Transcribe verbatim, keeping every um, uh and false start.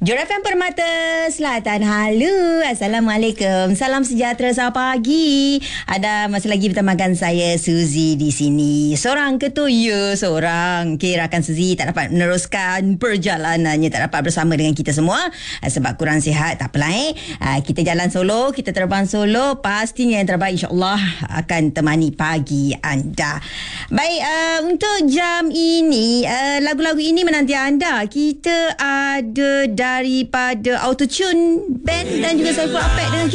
Jura F M Permata Selatan. Halo, Assalamualaikum. Salam sejahtera, selamat pagi. Ada masih lagi bertemakan saya Suzy di sini. Seorang ke tu? Ya, seorang. Okay, rakan Suzy tak dapat meneruskan perjalanannya, tak dapat bersama dengan kita semua sebab kurang sihat. Tak apalah eh. Kita jalan solo, kita terbang solo. Pastinya yang terbaik insya-Allah akan temani pagi anda. Baik, uh, untuk jam ini, uh, lagu-lagu ini menanti anda. Kita ada daripada Autotune Band dan juga Saiful Apek dengan